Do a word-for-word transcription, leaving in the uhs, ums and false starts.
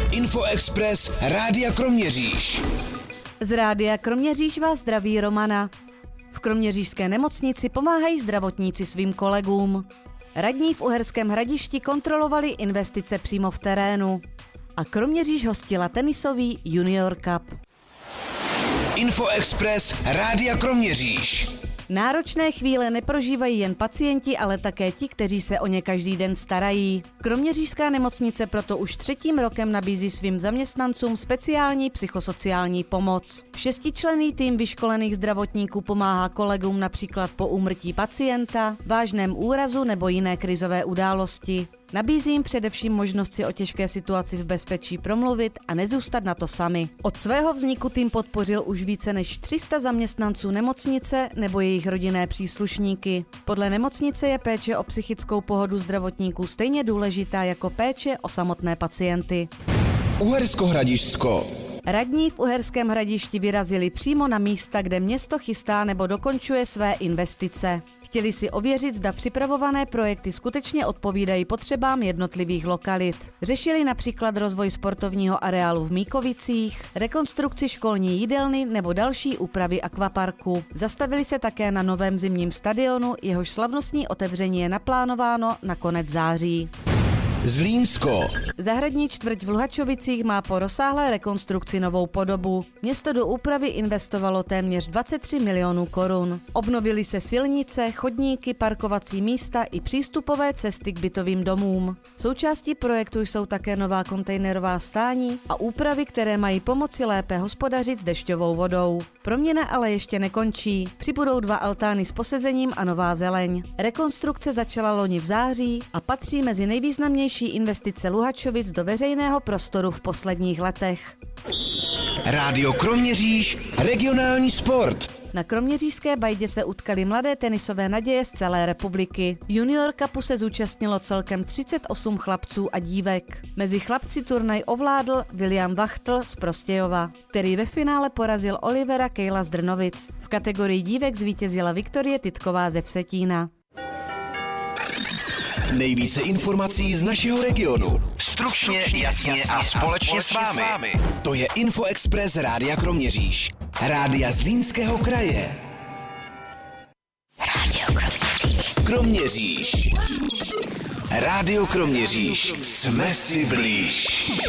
Info Express Rádia Kroměříž. Z Rádia Kroměříž vás zdraví Romana. V kroměřížské nemocnici pomáhají zdravotníci svým kolegům. Radní v Uherském Hradišti kontrolovali investice přímo v terénu. A Kroměříž hostila tenisový Junior Cup. Info Express Rádia Kroměříž. Náročné chvíle neprožívají jen pacienti, ale také ti, kteří se o ně každý den starají. Kroměřížská nemocnice proto už třetím rokem nabízí svým zaměstnancům speciální psychosociální pomoc. Šestičlenný tým vyškolených zdravotníků pomáhá kolegům například po úmrtí pacienta, vážném úrazu nebo jiné krizové události. Nabízí jim především možnost si o těžké situaci v bezpečí promluvit a nezůstat na to sami. Od svého vzniku tým podpořil už více než tři sta zaměstnanců nemocnice nebo jejich rodinné příslušníky. Podle nemocnice je péče o psychickou pohodu zdravotníků stejně důležitá jako péče o samotné pacienty. Uhersko-Hradišťsko. Radní v Uherském Hradišti vyrazili přímo na místa, kde město chystá nebo dokončuje své investice. Chtěli si ověřit, zda připravované projekty skutečně odpovídají potřebám jednotlivých lokalit. Řešili například rozvoj sportovního areálu v Míkovicích, rekonstrukci školní jídelny nebo další úpravy akvaparku. Zastavili se také na novém zimním stadionu, jehož slavnostní otevření je naplánováno na konec září. Zlínsko. Zahradní čtvrť v Luhačovicích má po rozsáhlé rekonstrukci novou podobu. Město do úpravy investovalo téměř dvacet tři milionů korun. Obnovily se silnice, chodníky, parkovací místa i přístupové cesty k bytovým domům. Součástí projektu jsou také nová kontejnerová stání a úpravy, které mají pomoci lépe hospodařit s dešťovou vodou. Proměna ale ještě nekončí. Přibudou dva altány s posezením a nová zeleň. Rekonstrukce začala loni v září a patří mezi nejvýznamnější investice Luhačovic do veřejného prostoru v posledních letech. Rádio Kroměříž, regionální sport. Na kroměřížské Bajdě se utkali mladé tenisové naděje z celé republiky. Junior Cupu se zúčastnilo celkem třicet osm chlapců a dívek. Mezi chlapci turnaj ovládl William Wachtl z Prostějova, který ve finále porazil Olivera Kejla z Drnovic. V kategorii dívek zvítězila Viktorie Titková ze Vsetína. Nejvíce informací z našeho regionu. Stručně, jasně a společně s vámi. To je Info Express Rádia Kroměříž. Rádia Zlínského kraje. Rádio Kroměříž. Kroměříž. Rádio Kroměříž. Jsme si blíž.